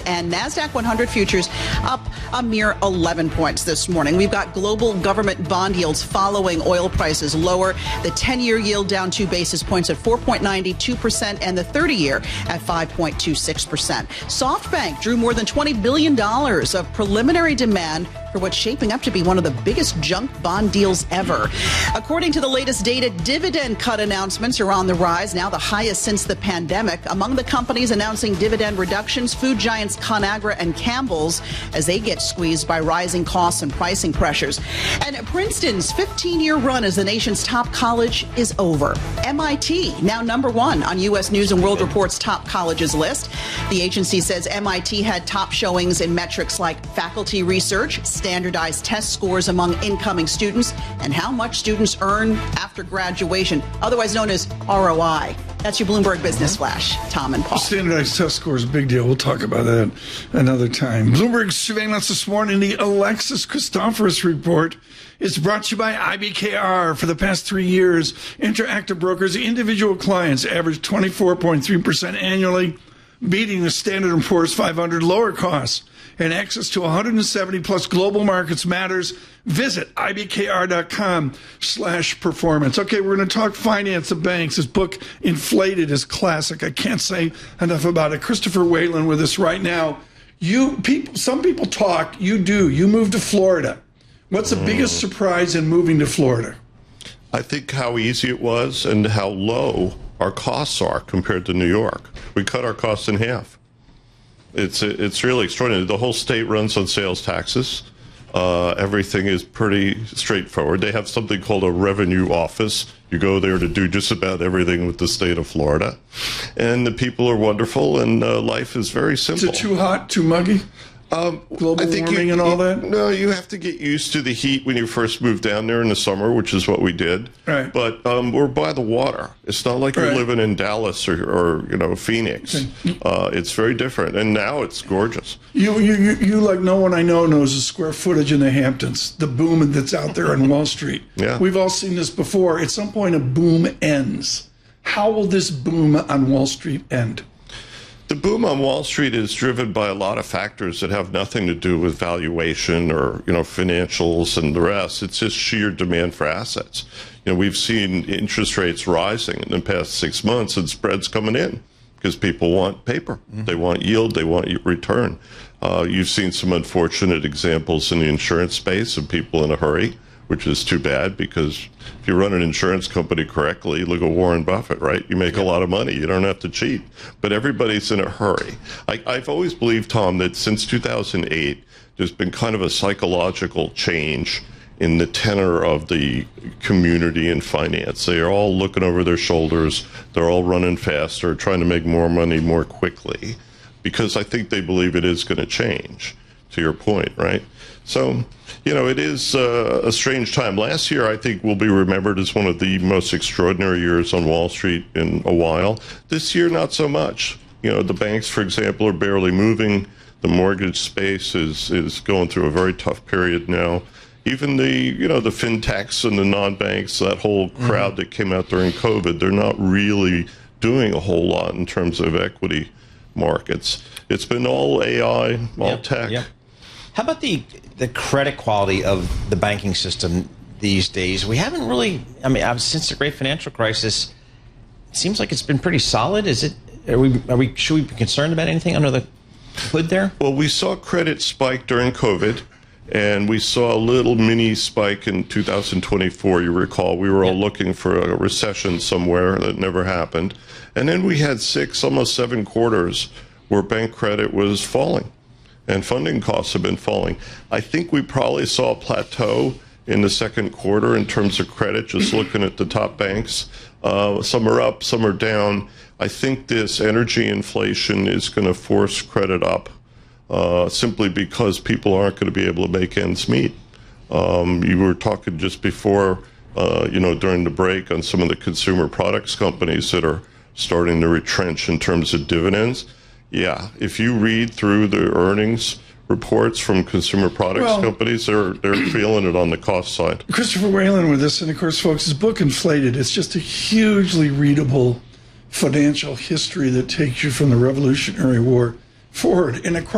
and NASDAQ 100 futures up a mere 11 points this morning. We've got global government bond yields following oil prices lower. The 10-year yield down 2 basis points at 4.92% and the 30-year at 5.26%. SoftBank drew more than $20 billion of preliminary demand for what's shaping up to be one of the biggest junk bond deals ever. According to the latest data, dividend cut announcements are on the rise, now the highest since the pandemic. Among the companies announcing dividend reductions, food giants Conagra and Campbell's, as they get squeezed by rising costs and pricing pressures. And Princeton's 15-year run as the nation's top college is over. MIT, now #1 on U.S. News & World Report's top colleges list. The agency says MIT had top showings in metrics like faculty research, standardized test scores among incoming students, and how much students earn after graduation, otherwise known as ROI. That's your Bloomberg Business Flash. Tom and Paul. Standardized test score is a big deal. We'll talk about that another time. Bloomberg's surveillance this morning, the Alexis Christoforous report. It's brought to you by IBKR. For the past 3 years, Interactive Brokers' individual clients averaged 24.3% annually, beating the Standard & Poor's 500 lower costs. And access to 170 plus global markets matters. Visit ibkr.com/performance. Okay, we're going to talk finance of banks. His book, Inflated, is classic. I can't say enough about it. Christopher Whalen with us right now. Some people talk. You do. You moved to Florida. What's the biggest surprise in moving to Florida? I think how easy it was and how low our costs are compared to New York. We cut our costs in half. It's really extraordinary. The whole state runs on sales taxes. Everything is pretty straightforward. They have something called a revenue office. You go there to do just about everything with the state of Florida. And the people are wonderful, and life is very simple. Is it too hot, too muggy? Global warming and all that? No, you have to get used to the heat when you first move down there in the summer, which is what we did. Right. But we're by the water. It's not like you're living in Dallas or Phoenix. It's very different, and now it's gorgeous. You like no one I know knows the square footage in the Hamptons, the boom that's out there on Wall Street. Yeah. We've all seen this before. At some point, a boom ends. How will this boom on Wall Street end? The boom on Wall Street is driven by a lot of factors that have nothing to do with valuation or, financials and the rest. It's just sheer demand for assets. We've seen interest rates rising in the past 6 months and spreads coming in because people want paper. They want yield. They want return. You've seen some unfortunate examples in the insurance space of people in a hurry, which is too bad because if you run an insurance company correctly, look at Warren Buffett, right? You make a lot of money. You don't have to cheat. But everybody's in a hurry. I've always believed, Tom, that since 2008, there's been kind of a psychological change in the tenor of the community in finance. They are all looking over their shoulders. They're all running faster, trying to make more money more quickly, because I think they believe it is going to change, to your point, right? So, it is a strange time. Last year, I think, will be remembered as one of the most extraordinary years on Wall Street in a while. This year, not so much. The banks, for example, are barely moving. The mortgage space is going through a very tough period now. Even the fintechs and the non-banks, that whole crowd that came out during COVID, they're not really doing a whole lot in terms of equity markets. It's been all AI, all tech. Yep. How about the credit quality of the banking system these days? We haven't really, since the great financial crisis, it seems like it's been pretty solid. Should we be concerned about anything under the hood there? Well, we saw credit spike during COVID, and we saw a little mini spike in 2024. You recall, we were all looking for a recession somewhere that never happened. And then we had almost 7 quarters where bank credit was falling. And funding costs have been falling. I think we probably saw a plateau in the second quarter in terms of credit, just looking at the top banks. Some are up, some are down. I think this energy inflation is going to force credit up simply because people aren't going to be able to make ends meet. You were talking just before, during the break on some of the consumer products companies that are starting to retrench in terms of dividends. Yeah, if you read through the earnings reports from consumer products companies, they're feeling it on the cost side. Christopher Whalen with us, and of course, folks, his book Inflated. It's just a hugely readable financial history that takes you from the Revolutionary War forward and across